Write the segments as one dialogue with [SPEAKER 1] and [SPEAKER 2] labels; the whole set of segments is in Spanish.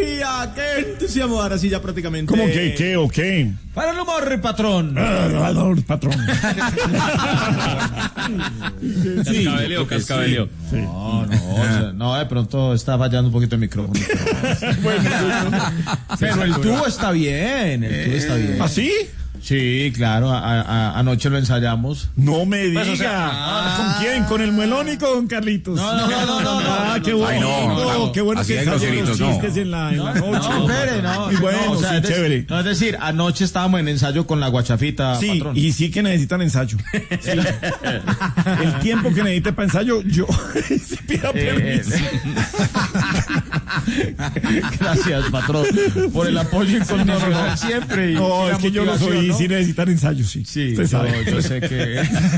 [SPEAKER 1] alegría! ¡Qué entusiasmo! Ahora sí, ya prácticamente.
[SPEAKER 2] ¿Cómo que qué o qué?
[SPEAKER 1] Para el humor, patrón.
[SPEAKER 2] Patrón.
[SPEAKER 1] Sí,
[SPEAKER 3] Cascabeleo.
[SPEAKER 2] Sí.
[SPEAKER 1] No, de pronto está fallando un poquito el micrófono. Pero el tubo está bien, el tubo está bien.
[SPEAKER 2] ¿Ah, sí?
[SPEAKER 1] Sí, claro, anoche lo ensayamos.
[SPEAKER 2] No me diga.
[SPEAKER 1] Pues, o sea,
[SPEAKER 2] ¿Con quién? ¿Con el Melón y con Carlitos?
[SPEAKER 1] No.
[SPEAKER 2] Ah, qué bueno.
[SPEAKER 4] Ay, no.
[SPEAKER 2] Qué bueno
[SPEAKER 4] Así
[SPEAKER 2] que
[SPEAKER 4] hay
[SPEAKER 2] ensayan los
[SPEAKER 4] groseritos,
[SPEAKER 2] chistes en la noche.
[SPEAKER 1] No, espere, no.
[SPEAKER 2] Y bueno,
[SPEAKER 1] o sea,
[SPEAKER 2] sí, chévere.
[SPEAKER 1] No, es decir, anoche estábamos en ensayo con la guachafita,
[SPEAKER 2] Sí,
[SPEAKER 1] patrón.
[SPEAKER 2] y sí que necesitan ensayo. Sí. El tiempo que necesite para ensayo, yo se pida permiso.
[SPEAKER 1] Gracias, patrón, por el apoyo incondicional siempre. Y
[SPEAKER 2] No,
[SPEAKER 1] la
[SPEAKER 2] es que yo lo soy y
[SPEAKER 1] motivación,
[SPEAKER 2] sí necesitan ensayo, sí.
[SPEAKER 1] Sí,
[SPEAKER 2] Usted sabe.
[SPEAKER 1] yo sé que...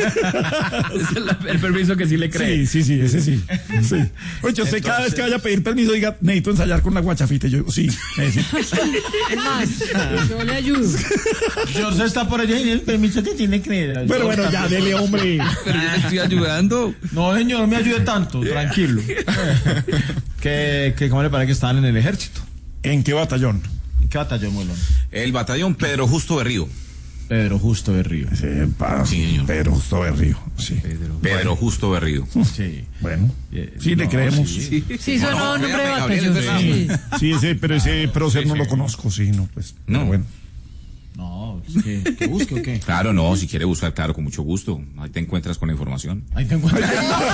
[SPEAKER 3] El permiso que sí le cree.
[SPEAKER 2] Sí, ese sí. Oye, yo sé, cada vez que vaya a pedir permiso, diga, necesito ensayar con la guachafita. Y yo, sí, necesito.
[SPEAKER 5] Es más, yo le ayudo.
[SPEAKER 1] George está por allá y el permiso te tiene que creer.
[SPEAKER 2] Pero bueno, ya, dele, hombre.
[SPEAKER 3] Pero yo le estoy ayudando.
[SPEAKER 1] No, señor, no me ayude tanto, tranquilo. ¿Cómo le parece que estaban en el ejército?
[SPEAKER 2] ¿En qué batallón?
[SPEAKER 1] ¿En qué batallón, Molón?
[SPEAKER 4] El batallón Pedro Justo Berrío.
[SPEAKER 1] Pedro Justo de Río.
[SPEAKER 2] Sí,
[SPEAKER 4] Sí, señor.
[SPEAKER 2] Pero justo de Río, sí.
[SPEAKER 4] Pedro Justo Berrío.
[SPEAKER 1] Sí.
[SPEAKER 2] Bueno, sí, le creemos.
[SPEAKER 5] Sí, sonó nombre de
[SPEAKER 4] Gabriel,
[SPEAKER 5] batallón.
[SPEAKER 4] es
[SPEAKER 5] Sí.
[SPEAKER 2] Sí, pero ese prócer no lo conozco, sí, no, pues.
[SPEAKER 4] No.
[SPEAKER 2] Pero bueno.
[SPEAKER 1] No, ¿que busque o qué?
[SPEAKER 4] Claro, no, si quiere buscar, claro, con mucho gusto. Ahí te encuentras con la información.
[SPEAKER 1] Ahí te encuentras.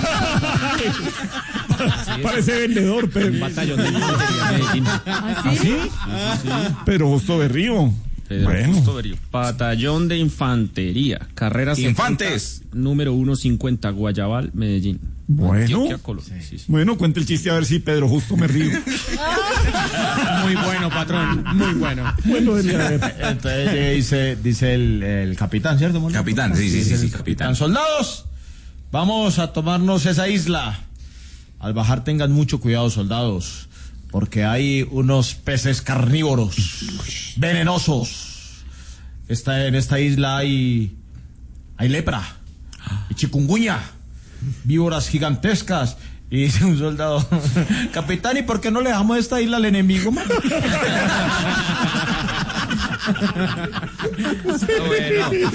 [SPEAKER 2] Parece vendedor, pero.
[SPEAKER 3] Batallón de Medellín.
[SPEAKER 5] ¿Ah, sí?
[SPEAKER 2] Pero justo de Río. Bueno.
[SPEAKER 3] Batallón de Infantería. Carrera 70,
[SPEAKER 4] Infantes.
[SPEAKER 3] número 150, Guayabal, Medellín.
[SPEAKER 2] Bueno.
[SPEAKER 3] Antioquia, Colombia. Sí.
[SPEAKER 2] Bueno, cuente el chiste a ver si Pedro justo me río.
[SPEAKER 1] Muy bueno, patrón, muy bueno.
[SPEAKER 2] Bueno, dele a ver.
[SPEAKER 1] Entonces dice el capitán, ¿cierto, Molón?
[SPEAKER 4] Capitán, sí,
[SPEAKER 1] Dice el
[SPEAKER 4] capitán.
[SPEAKER 1] Soldados, vamos a tomarnos esa isla. Al bajar tengan mucho cuidado, soldados, porque hay unos peces carnívoros, venenosos. En esta isla hay lepra y chikungunya, víboras gigantescas. Y dice un soldado, capitán, ¿y por qué no le dejamos esta isla al enemigo, man?
[SPEAKER 3] Bueno.